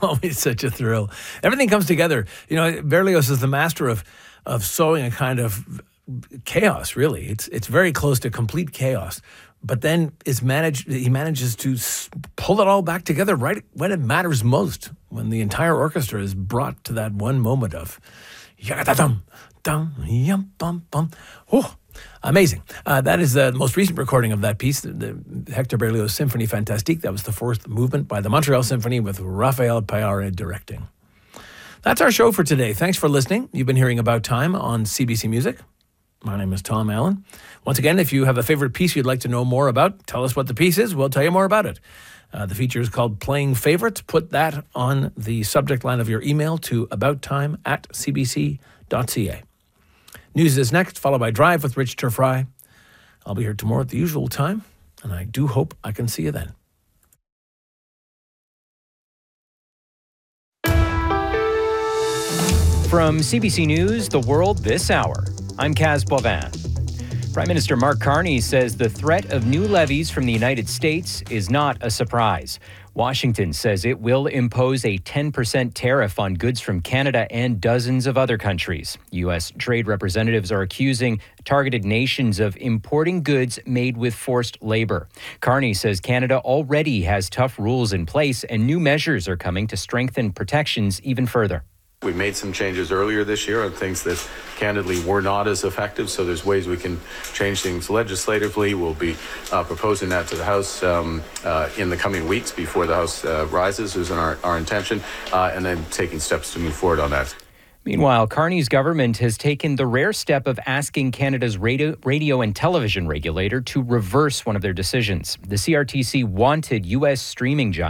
always such a thrill. Everything comes together. You know, Berlioz is the master of sowing a kind of chaos, really. It's very close to complete chaos. But then he manages to pull it all back together right when it matters most, when the entire orchestra is brought to that one moment of yagadadum, dum, yum, bum, bum. Oh, amazing. That is the most recent recording of that piece, the Hector Berlioz Symphonie Fantastique. That was the fourth movement by the Montreal Symphony with Raphael Payare directing. That's our show for today. Thanks for listening. You've been hearing About Time on CBC Music. My name is Tom Allen. Once again, if you have a favorite piece you'd like to know more about, tell us what the piece is. We'll tell you more about it. The feature is called Playing Favorites. Put that on the subject line of your email to abouttime@cbc.ca. News is next, followed by Drive with Rich Turfry. I'll be here tomorrow at the usual time, and I do hope I can see you then. From CBC News, The World This Hour, I'm Kaz Bovin. Prime Minister Mark Carney says the threat of new levies from the United States is not a surprise. Washington says it will impose a 10% tariff on goods from Canada and dozens of other countries. U.S. trade representatives are accusing targeted nations of importing goods made with forced labor. Carney says Canada already has tough rules in place and new measures are coming to strengthen protections even further. We made some changes earlier this year on things that candidly were not as effective, so there's ways we can change things legislatively. We'll be proposing that to the House in the coming weeks before the House rises, is our intention, and then taking steps to move forward on that. Meanwhile, Carney's government has taken the rare step of asking Canada's radio and television regulator to reverse one of their decisions. The CRTC wanted U.S. streaming giants